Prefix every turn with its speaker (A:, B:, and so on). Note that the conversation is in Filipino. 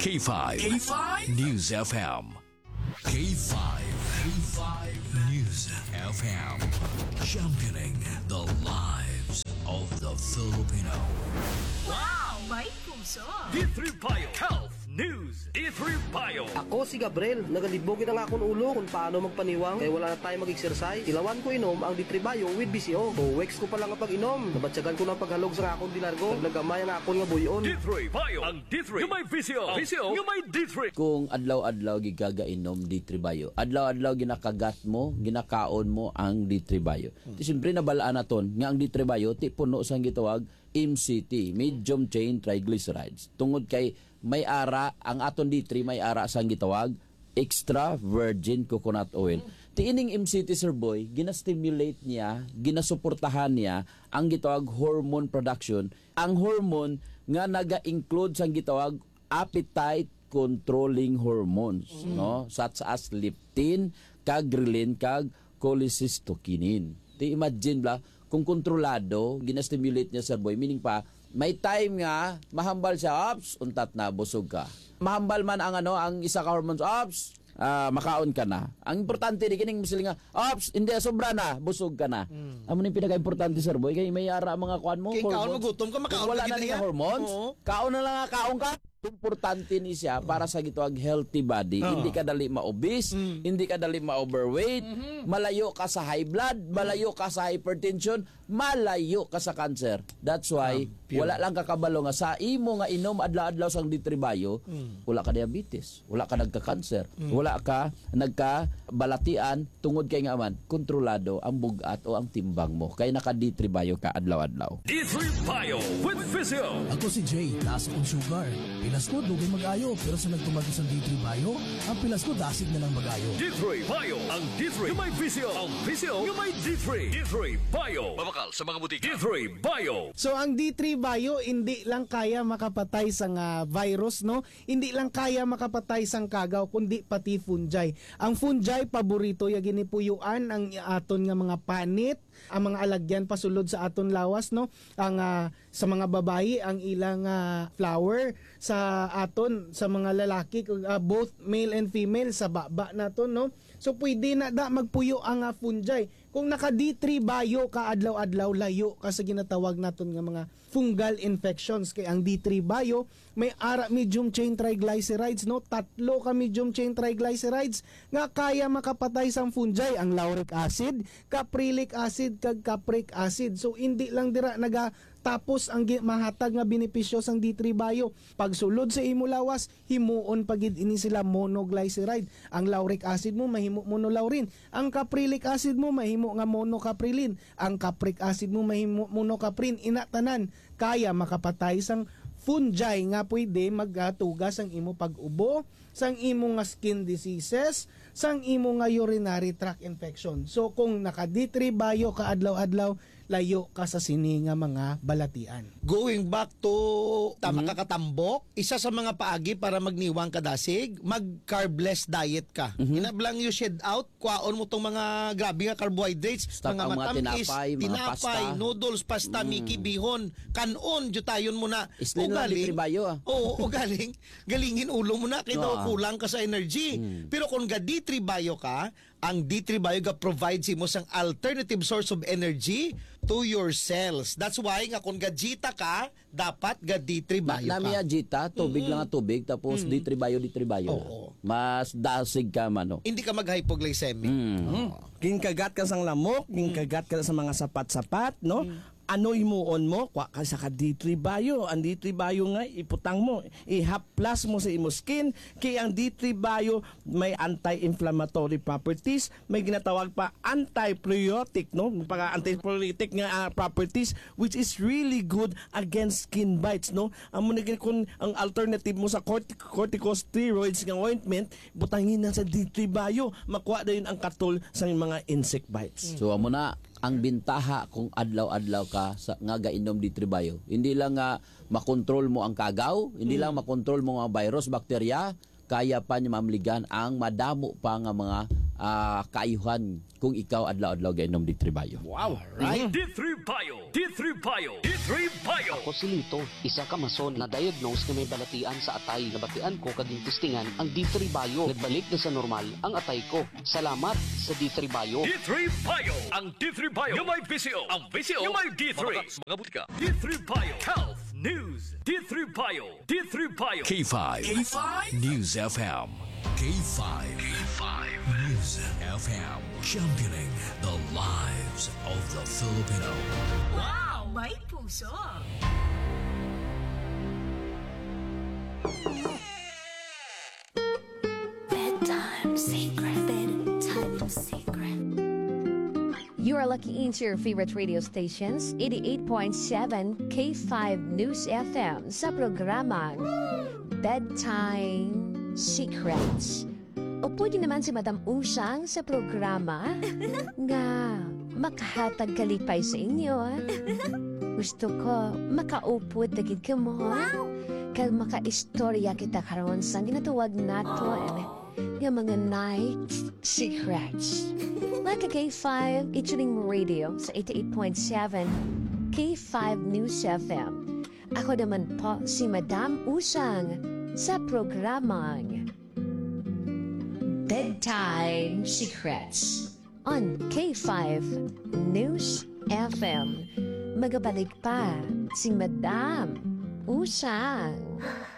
A: K5. K5 News FM. K5. K5 News FM. Championing the lives of the Filipino.
B: Wow! May puso!
C: D3 Bio Health News. D3 Bio.
D: Ako si Gabriel, nagalibogin ang akong ulo kung paano magpaniwang kaya wala na tayo mag-exercise. Ilawan ko inom ang D3 Bio with BCO. 2 weeks ko pa lang ang pag-inom. Nabatsagan ko ng paghalog sa akong dilargo. Nagnagamay ang akong nga buyon.
C: D3 Bio. Ang D3 yung may VCO. VCO yung may D3.
E: Kung adlaw-adlaw gigagainom D3 Bio, adlaw-adlaw ginakagat mo, ginakaon mo ang D3 Bio. Siyempre nabalaan naton nga ang D3 Bio ti puno sang gitawag MCT, medium chain triglycerides. Tungod kay may ara ang aton D3 may ara sang gitawag extra virgin coconut oil. Tiining MCT Sir Boy, ginastimulate niya, ginasuportahan niya ang gitawag hormone production. Ang hormone nga naga-include sang gitawag appetite controlling hormones, no? Such as leptin, kag ghrelin, kag cholecystokinin. Ti imagine bla kung kontrolado, ginastimulate niya Sir Boy, meaning pa may time nga mahambal siya, ops, untat na busog ka. Mahambal man ang ang isa ka hormones, ops, makaon ka na. Ang importante di kining musiling nga, ops, hindi sobra na, busog ka na. Amo ning pinaka-importante Sir Boy, kay may ara mga kuan mo,
F: kay kaon mo gutom ka, makaon
E: wala na nga hormones. Kaon na lang nga kaon ka. Importante ni siya para sa gitawag healthy body. Hindi ka dali ma-obese, hindi ka dali ma-overweight, malayo ka sa high blood, malayo ka sa hypertension, malayo ka sa cancer. That's why wala lang kakabalo nga sa imo nga inom adlaw-adlaw sang D3 Bio, wala ka diabetes, wala ka nagka-cancer, wala ka nagka-balatian tungod kay nga man kontrolado ang bugat o ang timbang mo. Kay naka D3 Bio ka adlaw-adlaw.
C: D3 Bio with VCO.
G: Ako si Jay, taas akong sugar. Pilas ko, dugay mag-ayo. Pero sa nagtumagos ng D3 Bio, ang pilas ko, dasig na lang mag-ayo.
C: D3 Bio. Ang D3 yung may VCO. Ang VCO yung may D3. D3 Bio. Mabakal sa mga butika. D3 Bio.
H: So ang D3 Bio hindi lang kaya makapatay sang virus, no? Hindi lang kaya makapatay sang kagaw kundi pati fungi. Ang fungi paborito ya ginipuyuan ang aton nga mga panit, ang mga alagyan pasulod sa aton lawas, no? Ang sa mga babayi ang ilang flower, sa aton sa mga lalaki both male and female sa baba naton, no? So pwede na da magpuyo ang fungi. Kung naka D3 Bio ka adlaw-adlaw, layo ka sa ginatawag naton nga mga fungal infections. Kay ang D3 Bio may ara medium chain triglycerides, no? 3 ka medium chain triglycerides nga kaya makapatay sang fungi, ang lauric acid, caprylic acid kag capric acid. So hindi lang dira tapos ang mahatag nga benepisyo sang D3 Bio. Pagsulod sa imo lawas, himuon pagid ini sila monoglyceride. Ang lauric acid mo mahimo monolaurin, ang caprylic acid mo mahimo nga monocaprilin, ang capric acid mo mahimo monocaprin. Ina tanan kaya makapatay sang fungi nga pwede magtugas ang imo pag-ubo, sang imo nga skin diseases, sang imo nga urinary tract infection. So kung naka D3 Bio ka adlaw-adlaw, layo ka sa sini nga mga balatian.
F: Going back to kakatambok, isa sa mga paagi para magniwang kadasig, mag-carbless diet ka. Inablang you shed out, kuwaon mo tong mga grabe nga carbohydrates,
E: Stop
F: mga
E: ang mga
F: matamis,
E: mga pasta,
F: noodles, pasta, miki, bihon, kanon, jutayon mo na.
E: Islin lang D3 Bio.
F: Oo, galingin ulo mo na, kaya daw kulang ka sa energy. Pero kung ga D3 Bio ka, ang D3 Bio ga provides mo sang alternative source of energy to your cells. That's why nga kung gajita ka, dapat ga D3 Bio ka.
E: Namiya jita, tubig lang ang tubig, tapos D3 Bio.
F: Oo.
E: Mas dasig ka man.
F: Hindi ka mag-hypoglycemic.
G: Ginkagat ka sang lamok, ginkagat ka sa mga sapat-sapat, no? Ano imuon mo? Kwa ka sa D3 Bio. Ang D3 Bio nga, iputang mo. I-haplas mo sa imo skin. Kaya ang D3 Bio may anti-inflammatory properties. May ginatawag pa antibiotic, no? Anti-pruritic nga properties, which is really good against skin bites, no? Ang kung ang alternative mo sa corticosteroids nga ointment, butangin na sa D3 Bio. Makuha na yun ang katol sa mga insect bites.
E: So amo na ang bintaha kung adlaw-adlaw ka sa nga gainom D3 Bio. Hindi lang nga makontrol mo ang kagaw, hindi lang makontrol mo ang virus, bakterya, kaya pa niya mamligan ang madamo pa nga mga kaayuhan kung ikaw adlaw-adlaw gainom di tribayo.
F: Wow. Right?
C: D3 Bio. D3 Bio. D3 Bio.
I: Ako si Lito, isa ka mason na diagnose na may balatian sa atay. Nabatian ko kaging testingan ang D3 Bio. Nagbalik na sa normal ang atay ko. Salamat sa D3 Bio.
C: D3 Bio. Ang D3 Bio. Yung may VCO. Ang VCO. Yung may D3. Mga butika. D3 Bio. Health News. D3 Bio. D3 Bio.
A: K5. K5 News FM. K5. K5 News FM. Championing the lives of the Filipino.
B: Wow, may puso.
J: Bedtime secret. Bedtime secret. You are lucky into your favorite radio stations, 88.7 K5 News FM sa programang Bedtime Secrets. O pwede naman si Madam Usang sa programa nga makahatag kalipay sa inyo. Gusto ko makaupod dagid ka mo. Kag makaistorya kita karon sa ginatawag naton nga mga night secrets. Like a K5 Ichiling Radio sa 88.7 K5 News FM. Ako naman po si Madam Usang sa programang Bedtime Secrets on K5 News FM. Magabalik pa si Madam Usang.